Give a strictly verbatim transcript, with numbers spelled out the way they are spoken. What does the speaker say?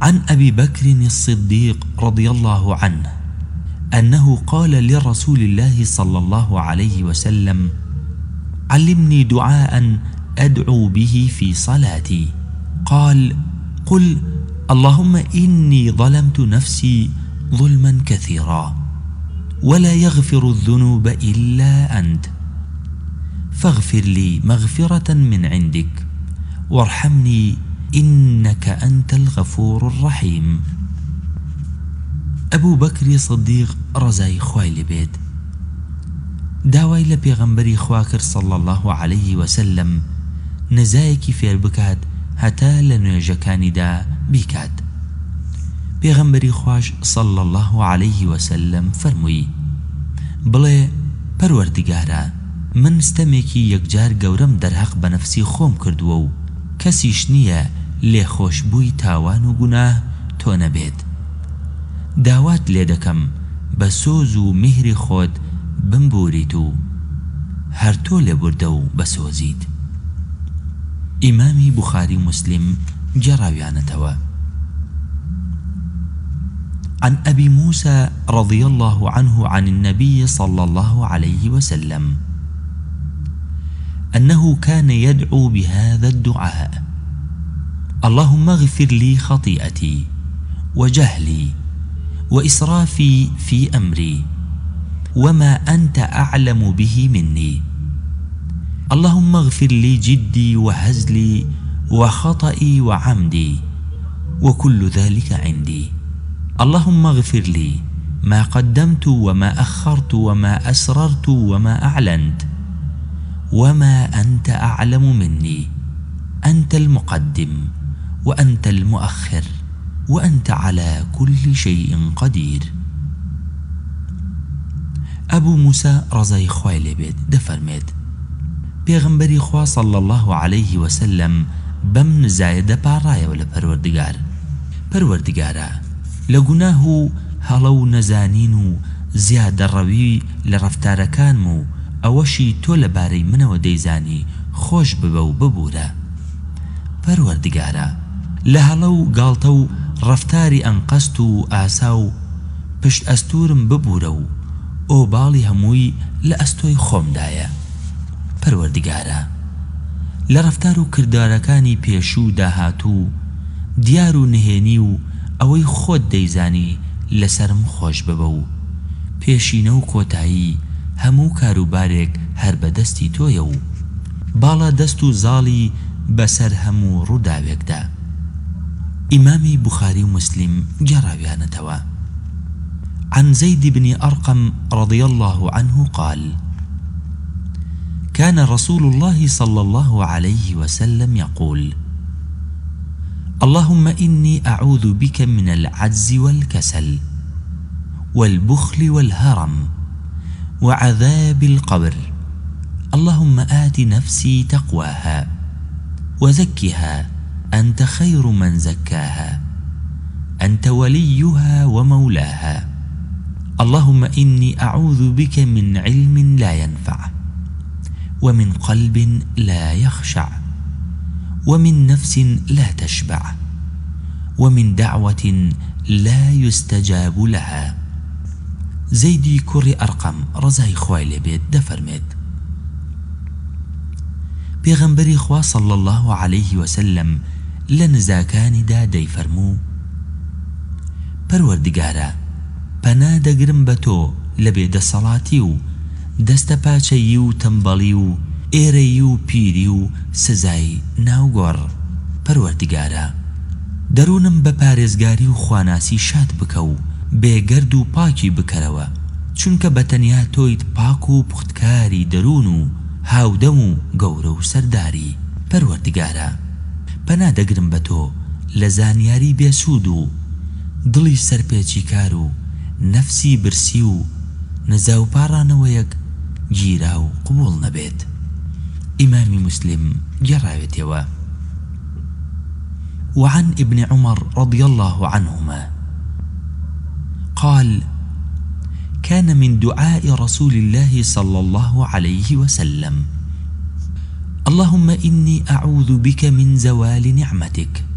عن أبي بكر الصديق رضي الله عنه أنه قال لرسول الله صلى الله عليه وسلم: علمني دعاء أدعو به في صلاتي. قال: قل اللهم إني ظلمت نفسي ظلما كثيرا ولا يغفر الذنوب إلا أنت فاغفر لي مغفرة من عندك وارحمني إنك أنت الغفور الرحيم. أبو بكر صديق رزاي خوای لێبێت داوای لە پێغەمبەری خوا کرد صلى الله عليه وسلم نزایەکی فێر بکات هەتا لە نوێژەکانیدا بیکات. پێغەمبەری خوش صلى الله عليه وسلم فەرمووی: بڵێ پەروەردگارە، من ستەمێکی یەکجار گەورەم دەرهەق بە نەفسی خۆم کردووە و کەسیش نییە لێخۆشبووی تاوان و گوناه تۆ نەبێت. داوات لێ دەکەم بە سۆز و میهری خۆت بمبوریت و هەر تۆ لێبوردە و بەسۆزیت. ئیمامی بوخاری مسلم جێڕاویانەتەوە. عن أبي موسى رضي الله عنه عن النبي صلى الله عليه وسلم أنه كان يدعو بهذا الدعاء: اللهم اغفر لي خطيئتي وجهلي وإسرافي في أمري وما أنت أعلم به مني، اللهم اغفر لي جدي وهزلي وخطئي وعمدي وكل ذلك عندي، اللهم اغفر لي ما قدمت وما أخرت وما أسررت وما أعلنت وما أنت أعلم مني، أنت المقدم وأنت المؤخر وأنت على كل شيء قدير. أبو موسى رضای خوای لێبێت دەفەرمێت: پێغەمبەری خوا صلى الله عليه وسلم بەم نزایە دەپاڕایەوە لە پەروەردگار: پەروەردگارە، لە گوناه و هەڵە و نەزانین و زیادەڕەوی لە ڕەفتارەکانم و ئەوەشی تۆ لەبارەی منەوە دەیزانی خۆش ببە و ببوورە. پەروەردگارە، لە هەڵە و گاڵتە و ڕەفتاری ئەنقەست و ئاسا و پشت ئەستورم ببوورە و ئۆباڵی هەمووی لە ئەستۆی خۆمدایە. پەروەردگارە، لە ڕەفتار و کردارەکانی پێشوو داهاتوو دیار و نهێنی و ئەوەی خۆت دەیزانی لەسرم خۆش ببە و پێشینە و کۆتایی هەموو کاروبارێک هەر بەدەستی تۆیە و باڵا دەست و زاڵی بەسەر هەموو ڕووداوێکدا. ئیمامی بوخاری و مسلم گێڕاویانەتەوە. عن زيد بن أرقم رضي الله عنه قال: كان رسول الله صلى الله عليه وسلم يقول: اللهم إني أعوذ بك من العجز والكسل والبخل والهرم وعذاب القبر، اللهم آت نفسي تقواها وزكها أنت خير من زكاها أنت وليها ومولاها، اللهم إني أعوذ بك من علم لا ينفع ومن قلب لا يخشع ومن نفس لا تشبع ومن دعوة لا يستجاب لها. زيدي كري أرقم رزاي خوای لێبێت دەفەرمێت: پێغەمبەری خوا صلى الله عليه وسلم لە نزاکانیدا دەیفەرموو: پەروەردگارە، پەنا دەگرم بە تۆ لە بێدەسەڵاتی و دەستە پاچەیی و تەمبەڵی و ئێرەی و پیری و سزای ناوگۆڕ. پەروەردگارە، دەروونم بە پارێزگاری و خواناسی شاد بکە و بێگەرد و پاکی بکەرەوە، چونکە بەتەنیا تۆیت پاک و پوختکاری دەروون و هاودەم و گەورە و سەرداری. پەروەردگارە، پەنا دەگرم بە تۆ لە زانیاری بێسوود و دڵی سەرپێچی کار و نەفسی برسی و نەزا و پاڕانەوەیەک گیرا و قبوڵ نەبێت. ئیمامی مسلم گێڕاوێتەوە. وعن ابن عمر رضي الله عنهما قال: كان من دعاء رسول الله صلى الله عليه وسلم: اللهم إني أعوذ بك من زوال نعمتك